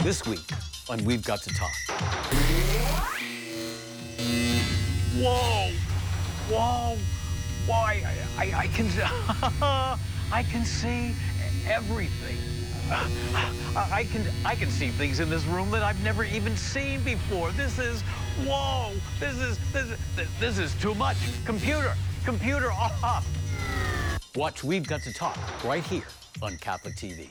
This week on We've Got to Talk. Whoa! Whoa! Why? I can I can see everything. I can see things in this room that I've never even seen before. This is whoa! This is too much. Computer off. Watch We've Got to Talk right here on Catholic TV.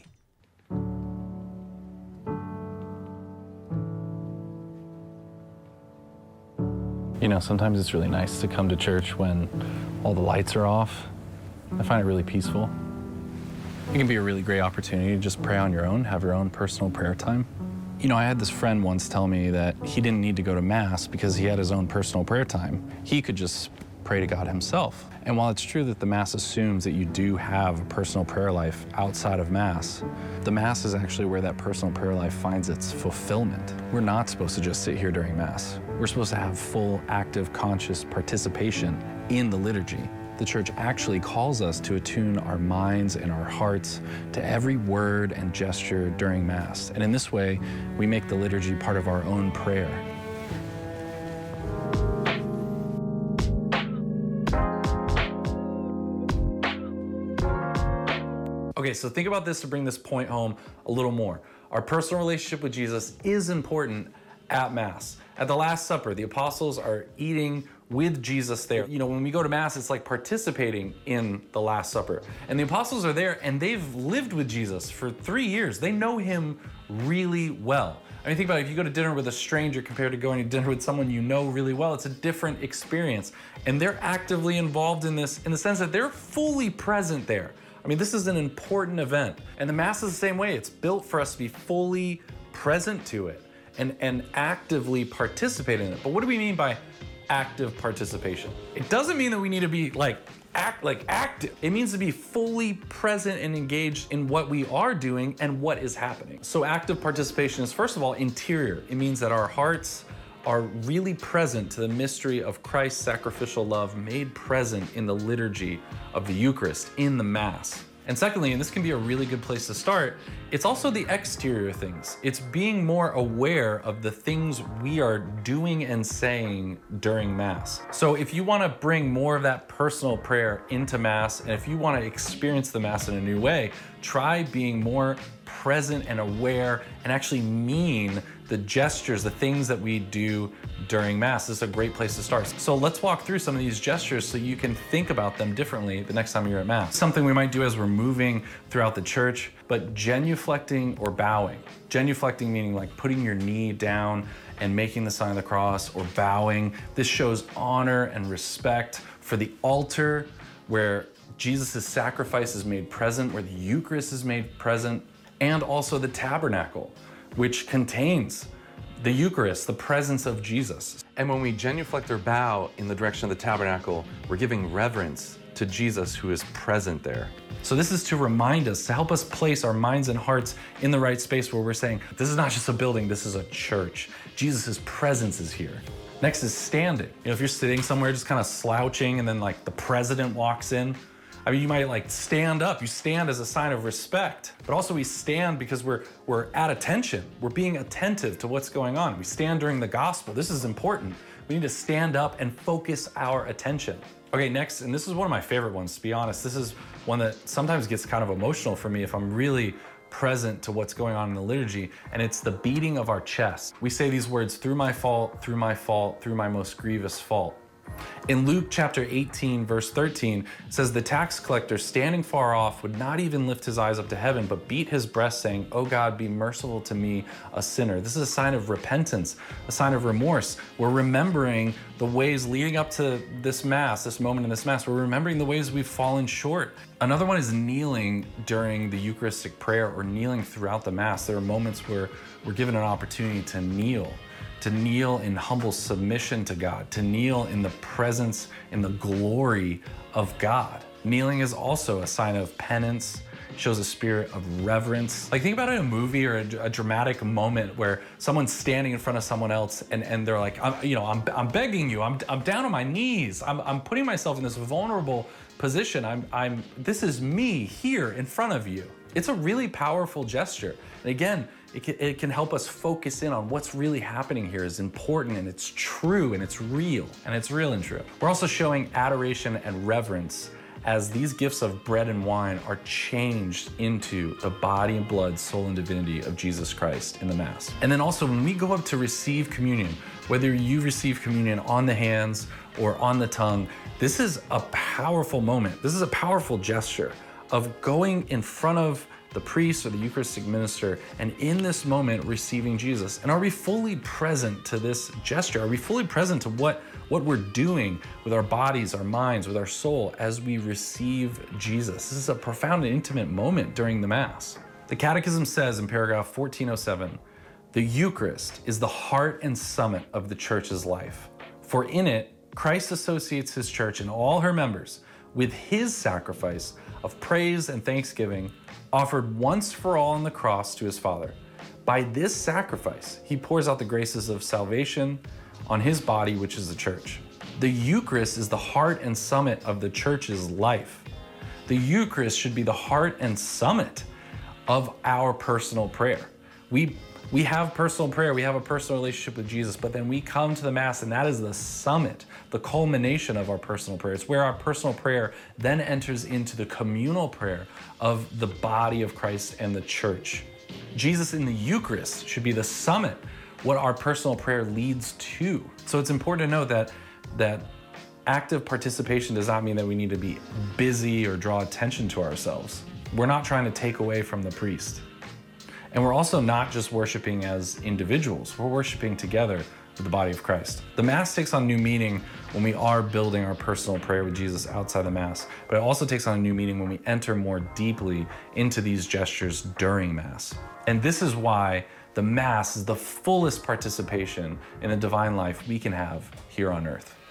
You know, sometimes it's really nice to come to church when all the lights are off. I find it really peaceful. It can be a really great opportunity to just pray on your own, have your own personal prayer time. You know, I had this friend once tell me that he didn't need to go to Mass because he had his own personal prayer time. He could just pray to God himself. And while it's true that the Mass assumes that you do have a personal prayer life outside of Mass, the Mass is actually where that personal prayer life finds its fulfillment. We're not supposed to just sit here during Mass. We're supposed to have full, active, conscious participation in the liturgy. The Church actually calls us to attune our minds and our hearts to every word and gesture during Mass. And in this way, we make the liturgy part of our own prayer. Okay, so think about this to bring this point home a little more. Our personal relationship with Jesus is important at Mass. At the Last Supper, the apostles are eating with Jesus there. You know, when we go to Mass, it's like participating in the Last Supper. And the apostles are there and they've lived with Jesus for 3 years. They know him really well. I mean, think about it, if you go to dinner with a stranger compared to going to dinner with someone you know really well, it's a different experience. And they're actively involved in this in the sense that they're fully present there. I mean, this is an important event. And the Mass is the same way. It's built for us to be fully present to it and actively participate in it. But what do we mean by active participation? It doesn't mean that we need to be active. It means to be fully present and engaged in what we are doing and what is happening. So active participation is, first of all, interior. It means that our hearts are really present to the mystery of Christ's sacrificial love made present in the liturgy of the Eucharist, in the Mass. And secondly, and this can be a really good place to start, it's also the exterior things. It's being more aware of the things we are doing and saying during Mass. So if you want to bring more of that personal prayer into Mass, and if you want to experience the Mass in a new way, try being more present and aware and actually mean the gestures, the things that we do during Mass. This is a great place to start. So let's walk through some of these gestures so you can think about them differently the next time you're at Mass. Something we might do as we're moving throughout the church, but genuflecting or bowing. Genuflecting meaning like putting your knee down and making the sign of the cross, or bowing. This shows honor and respect for the altar where Jesus' sacrifice is made present, where the Eucharist is made present, and also the tabernacle, which contains the Eucharist, the presence of Jesus. And when we genuflect or bow in the direction of the tabernacle, we're giving reverence to Jesus who is present there. So this is to remind us, to help us place our minds and hearts in the right space where we're saying, this is not just a building, this is a church. Jesus' presence is here. Next is standing. You know, if you're sitting somewhere just kind of slouching and then like the president walks in, I mean, you might like stand up. You stand as a sign of respect, but also we stand because we're at attention. We're being attentive to what's going on. We stand during the gospel. This is important. We need to stand up and focus our attention. Okay, next, and this is one of my favorite ones, to be honest. This is one that sometimes gets kind of emotional for me if I'm really present to what's going on in the liturgy, and it's the beating of our chest. We say these words, through my fault, through my fault, through my most grievous fault. In Luke chapter 18, verse 13, it says, the tax collector standing far off would not even lift his eyes up to heaven, but beat his breast saying, "Oh God, be merciful to me, a sinner." This is a sign of repentance, a sign of remorse. We're remembering the ways leading up to this Mass, this moment in this Mass. We're remembering the ways we've fallen short. Another one is kneeling during the Eucharistic prayer or kneeling throughout the Mass. There are moments where we're given an opportunity to kneel in humble submission to God, to kneel in the presence, in the glory of God. Kneeling is also a sign of penance, shows a spirit of reverence. Like think about it in a movie or a dramatic moment where someone's standing in front of someone else and they're like, I'm begging you, I'm down on my knees, I'm putting myself in this vulnerable position. This is me here in front of you. It's a really powerful gesture. And again, it can help us focus in on what's really happening here is important and it's true and it's real. And it's real and true. We're also showing adoration and reverence as these gifts of bread and wine are changed into the body and blood, soul and divinity of Jesus Christ in the Mass. And then also when we go up to receive communion, whether you receive communion on the hands or on the tongue, this is a powerful moment. This is a powerful gesture of going in front of the priest or the Eucharistic minister, and in this moment receiving Jesus. And are we fully present to this gesture? Are we fully present to what we're doing with our bodies, our minds, with our soul as we receive Jesus? This is a profound and intimate moment during the Mass. The Catechism says in paragraph 1407, the Eucharist is the heart and summit of the Church's life. For in it, Christ associates his Church and all her members with his sacrifice of praise and thanksgiving offered once for all on the cross to his Father. By this sacrifice, he pours out the graces of salvation on his body, which is the Church. The Eucharist is the heart and summit of the Church's life. The Eucharist should be the heart and summit of our personal prayer. We have personal prayer, we have a personal relationship with Jesus, but then we come to the Mass and that is the summit, the culmination of our personal prayer. It's where our personal prayer then enters into the communal prayer of the body of Christ and the Church. Jesus in the Eucharist should be the summit, what our personal prayer leads to. So it's important to note that active participation does not mean that we need to be busy or draw attention to ourselves. We're not trying to take away from the priest. And we're also not just worshiping as individuals, we're worshiping together with the body of Christ. The Mass takes on new meaning when we are building our personal prayer with Jesus outside the Mass, but it also takes on a new meaning when we enter more deeply into these gestures during Mass. And this is why the Mass is the fullest participation in the divine life we can have here on earth.